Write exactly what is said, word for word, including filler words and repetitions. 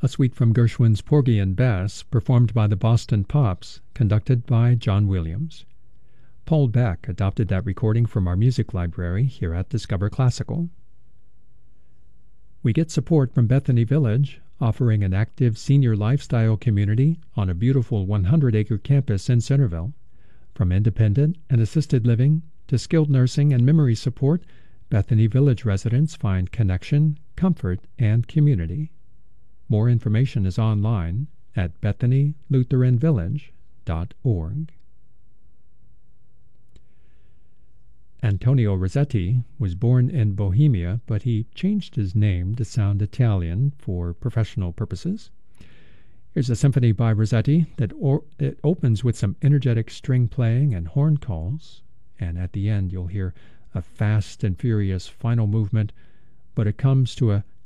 a suite from Gershwin's Porgy and Bess, performed by the Boston Pops, conducted by John Williams. Paul Beck adopted that recording from our music library here at Discover Classical. We get support from Bethany Village, offering an active senior lifestyle community on a beautiful one hundred acre campus in Centerville. From independent and assisted living to skilled nursing and memory support, Bethany Village residents find connection, comfort, and community. More information is online at bethany lutheran village dot org. Antonio Rossetti was born in Bohemia, but he changed his name to sound Italian for professional purposes. Here's a symphony by Rossetti that or, it opens with some energetic string playing and horn calls, and at the end you'll hear a fast and furious final movement, but it comes to a